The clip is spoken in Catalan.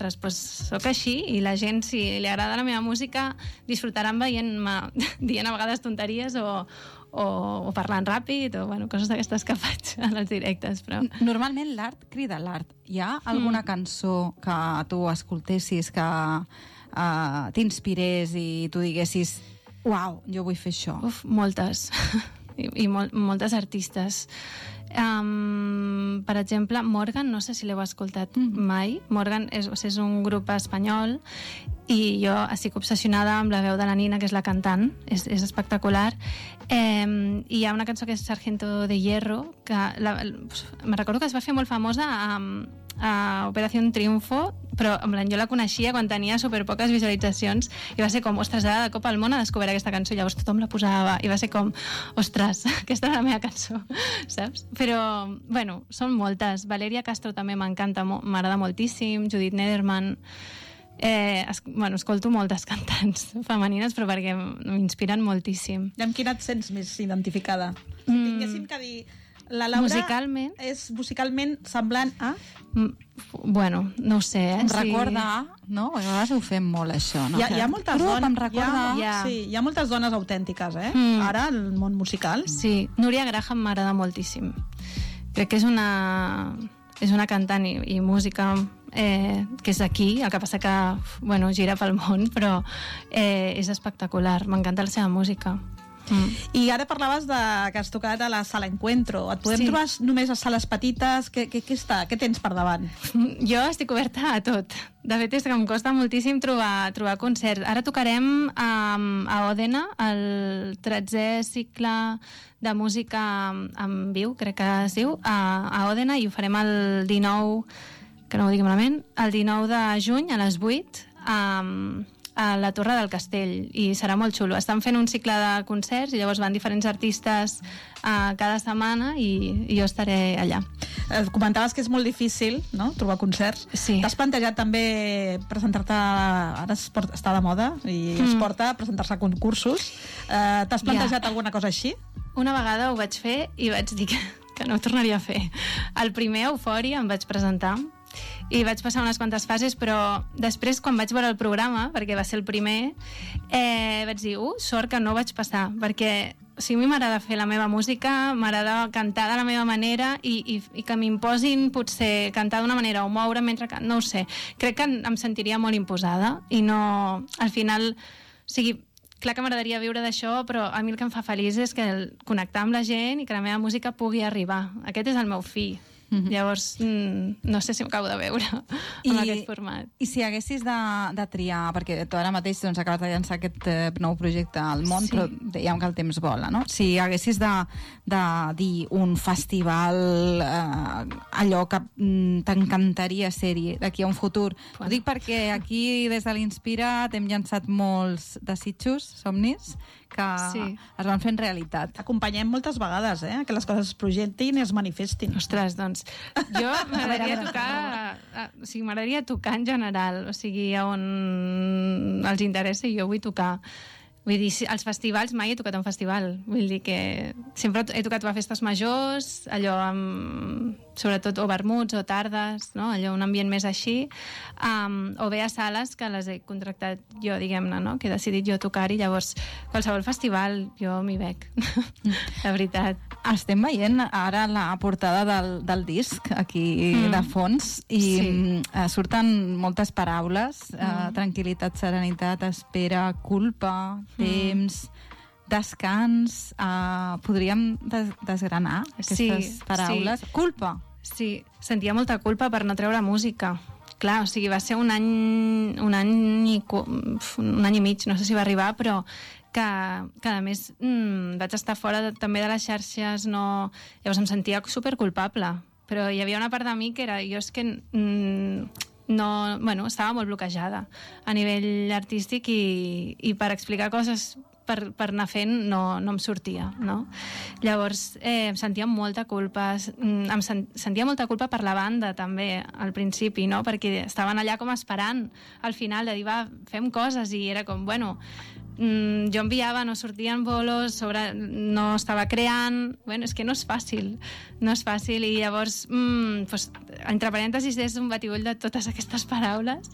ostres, doncs soc així i la gent, si li agrada la meva música, disfrutaran veient-me dient a vegades tonteries o parlant ràpid o coses d'aquestes que faig en els directes. Però... Normalment l'art crida l'art. Hi ha alguna cançó que tu escoltessis, que t'inspirés i tu diguessis uau, jo vull fer això? Moltes. I moltes artistes. Per exemple, Morgan, no sé si l'heu escoltat mai. Morgan és un grup espanyol i jo estic obsessionada amb la veu de la Nina, que és la cantant, és espectacular. I hi ha una cançó que és Sargento de Hierro, que me recordo que es va fer molt famosa a Operación Triunfo, però en plan, jo la coneixia quan tenia superpoques visualitzacions i va ser com, ostres, ara de cop el món ha descobert aquesta cançó i llavors tothom la posava i va ser com, ostres, aquesta és la meva cançó, saps? Però, bueno, són moltes. Valeria Castro també m'encanta, m'agrada moltíssim, Judith Nederman. Escolto moltes cantants femenines, però perquè m'inspiren moltíssim. I amb quina et sents més identificada? Si tinguéssim que dir... La Laura musicalment és musicalment semblant a... Bueno, no ho sé, Em recorda, no? A vegades ho fem molt, això, no? Hi ha moltes dones... Em recorda... Sí, hi ha moltes dones autèntiques, ara, al món musical. Sí, Núria Graham m'agrada moltíssim. Crec que és una cantant i música que és aquí, el que passa que gira pel món, però és espectacular, m'encanta la seva música. I ara parlaves que has tocat a la Sala Encuentro. Et podem trobar només a sales petites? Què tens per davant? Jo estic oberta a tot. De fet, és que em costa moltíssim trobar concerts. Ara tocarem a Òdena, el 13è cicle de música en viu, crec que es diu, a Òdena, i ho farem el 19, que no ho digui malament, el 19 de juny a les 8 a la Torre del Castell, i serà molt xulo. Estan fent un cicle de concerts i llavors van diferents artistes cada setmana i jo estaré allà. Comentaves que és molt difícil, no?, trobar concerts. Sí. T'has plantejat també presentar-te... Ara està de moda i es porta a presentar-se a concursos. T'has plantejat alguna cosa així? Una vegada ho vaig fer i vaig dir que no ho tornaria a fer. El primer, Eufòria, em vaig presentar i vaig passar unes quantes fases, però després, quan vaig veure el programa, perquè va ser el primer, vaig dir, sort que no vaig passar, perquè a mi m'agrada fer la meva música, m'agrada cantar de la meva manera i que m'imposin potser cantar d'una manera o moure mentre no ho sé. Crec que em sentiria molt imposada i no... Al final, clar que m'agradaria viure d'això, però a mi el que em fa feliç és connectar amb la gent i que la meva música pugui arribar. Aquest és el meu fi. Llavors, no sé si m'acabo de veure amb aquest format. I si haguessis de triar, perquè tu ara mateix acabes de llançar aquest nou projecte al món, però dèiem que el temps vola, no? Si haguessis de dir un festival, allò que t'encantaria ser-hi d'aquí a un futur, ho dic perquè aquí des de l'Inspira t'hem llançat molts desitjos, somnis, que es van fent realitat. Acompanyem moltes vegades, que les coses es projectin i es manifestin. Ostres, doncs, jo m'agradaria tocar... m'agradaria tocar en general, o sigui, on els interessa i jo vull tocar. Vull dir, als festivals mai he tocat un festival. Vull dir que sempre he tocat a festes majors, allò amb, sobretot, o vermuts o tardes, no? Allò, un ambient més així, o bé a sales que les he contractat jo, diguem-ne, no? Que he decidit jo tocar-hi, llavors qualsevol festival jo m'hi veig, la veritat. Estem veient ara la portada del disc aquí de fons i surten moltes paraules, tranquil·litat, serenitat, espera, culpa, temps, descans. Podríem desgranar aquestes paraules? Sí. Culpa. Sí, sentia molta culpa per no treure música. Clar, o sigui, va ser un any i mig, no sé si va arribar, però que a més vaig estar fora també de les xarxes, no... Llavors em sentia superculpable, però hi havia una part de mi que era... Jo és que estava molt bloquejada a nivell artístic i per explicar coses per anar fent no em sortia, no? Llavors em sentia molta culpa, sentia molta culpa per la banda també al principi, no? Perquè estaven allà com esperant al final de dir, va, fem coses, i era com, bueno, jo enviava, no sortien bolos, no estava creant, bueno, és que no és fàcil, i llavors, entre parèntesis, és un batibull de totes aquestes paraules